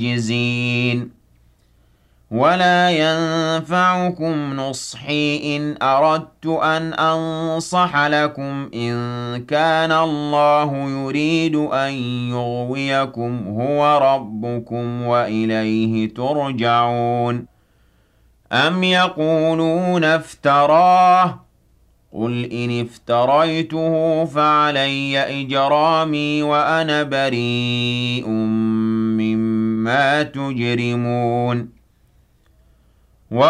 جزين ولا ينفعكم نصحي إن أردت أن أنصح لكم إن كان الله يريد أن يغويكم هو ربكم وإليه ترجعون أم يقولون افتراه قل إن افتريته فعلي إجرامي وأنا بريء مما تجرمون